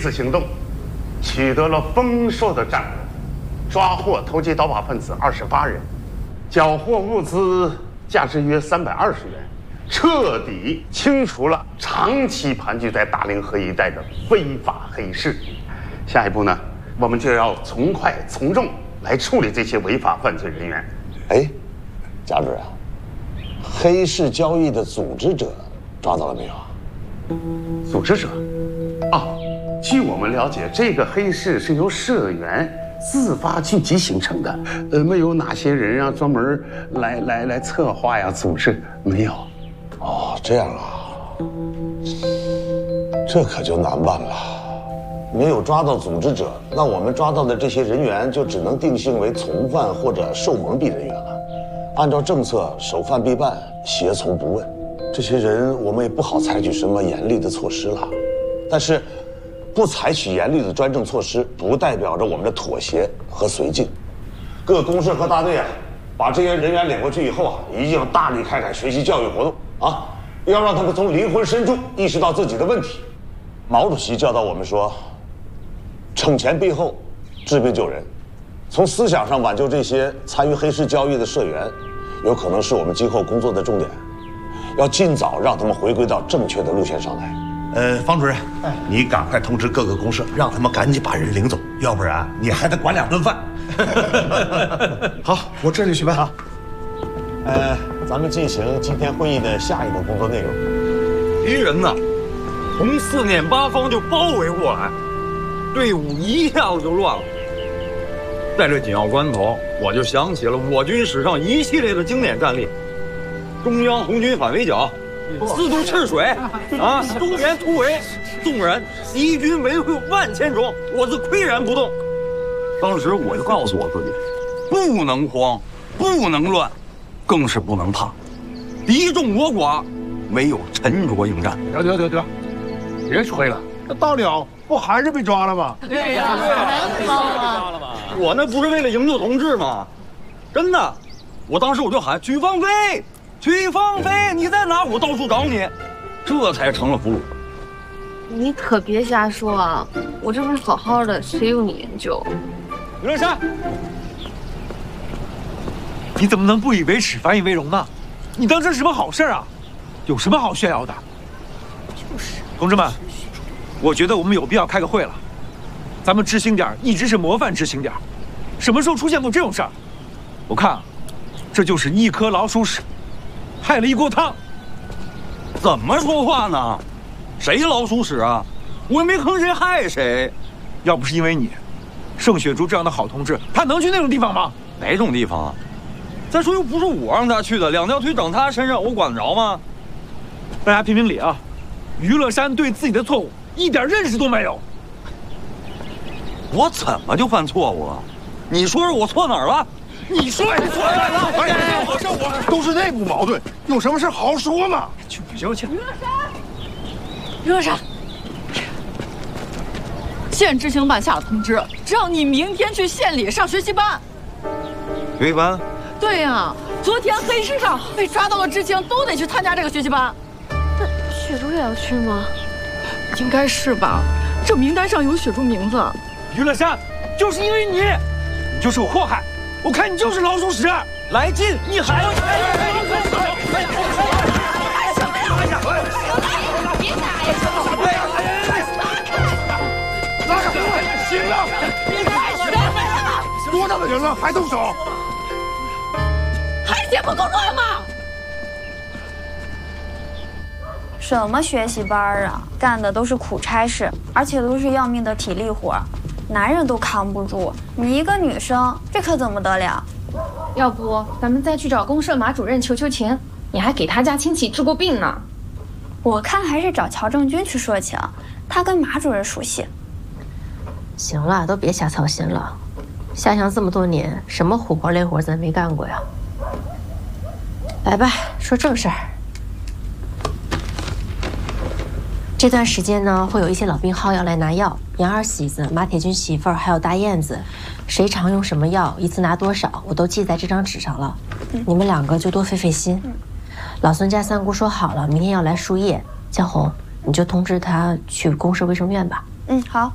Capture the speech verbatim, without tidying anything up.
次行动取得了丰硕的战果，抓获投机倒把分子二十八人，缴获物资价值约三百二十元，彻底清除了长期盘踞在大凌河一带的非法黑市。下一步呢，我们就要从快从重来处理这些违法犯罪人员。 哎，贾主任，黑市交易的组织者抓到了没有啊？ 组织者？啊，据我们了解，这个黑市是由社员自发聚集形成的，呃，没有哪些人啊专门来来来策划呀、组织，没有。 哦，这样啊，这可就难办了。没有抓到组织者，那我们抓到的这些人员就只能定性为从犯或者受蒙蔽人员了。按照政策，首犯必办，胁从不问。这些人我们也不好采取什么严厉的措施了。但是，不采取严厉的专政措施，不代表着我们的妥协和绥靖。各公社和大队啊，把这些人员领过去以后啊，一定要大力开展学习教育活动啊，要让他们从灵魂深处意识到自己的问题。毛主席教导我们说，惩前毖后，治病救人。从思想上挽救这些参与黑市交易的社员，有可能是我们今后工作的重点。要尽早让他们回归到正确的路线上来。 呃，方主任，哎，你赶快通知各个公社，让他们赶紧把人领走，要不然你还得管两顿饭。 好，我这就去办。好， 呃，咱们进行今天会议的下一步工作内容。 敌人呢，从四面八方就包围过来，队伍一下子就乱了。在这紧要关头，我就想起了我军史上一系列的经典战例：中央红军反围剿。四渡赤水，啊，中原突围，纵然敌军围会万千重，我自岿然不动。当时我就告诉我自己，不能慌，不能乱，更是不能怕。敌众我寡，唯有沉着应战。 得得得得，别吹了，那到了不还是被抓了吗？ 对呀，还抓了吗？ 我那不是为了营救同志吗？真的，我当时我就喊曲芳菲。曲芳菲，你在哪？我到处找你，这才成了俘虏。 你可别瞎说啊！我这不是好好的，谁有你研究？ 刘乐山，你怎么能不以为耻反以为荣呢？你当这是什么好事啊？有什么好炫耀的？就是，同志们，我觉得我们有必要开个会了。咱们知行点，一直是模范知行点，什么时候出现过这种事儿？我看啊，这就是一颗老鼠屎害了一锅汤。 怎么说话呢？谁老鼠屎啊？我又没坑谁害谁。 要不是因为你，盛雪竹这样的好同志，他能去那种地方吗？ 哪种地方啊？再说又不是我让他去的，两条腿长他身上，我管得着吗？ 大家评评理啊！于乐山对自己的错误一点认识都没有。 我怎么就犯错误了？你说说我错哪儿了？你说你错哪儿了？ 哎，我这我都是内部矛盾，有什么事好好说嘛。 去去去！ 于乐山，于乐山，县知行办下了通知，让你明天去县里上学习班。 学习班？ 对呀、啊，昨天黑市上被抓到的知青都得去参加这个学习班。 那雪竹也要去吗？ 应该是吧，这名单上有雪竹名字。 于乐山，就是因为你，你就是个祸害。我看你就是老鼠屎，来劲！你还要？ 拉开！行了，多大的人了还动手？ 还节目工作吗？ 什么学习班啊，干的都是苦差事，而且都是要命的体力活，男人都扛不住，你一个女生，这可怎么得了？ 要不咱们再去找公社马主任求求情？你还给他家亲戚治过病呢。 我看还是找乔正军去说情，他跟马主任熟悉。 行了，都别瞎操心了。想想这么多年，什么苦活累活咱没干过呀？来吧，说正事儿。这段时间呢，会有一些老病号要来拿药，杨二喜子、马铁军媳妇儿还有大燕子，谁常用什么药，一次拿多少，我都记在这张纸上了。嗯、你们两个就多费费心。嗯、老孙家三姑说好了，明天要来输液。江红，你就通知他去公社卫生院吧。 嗯，好。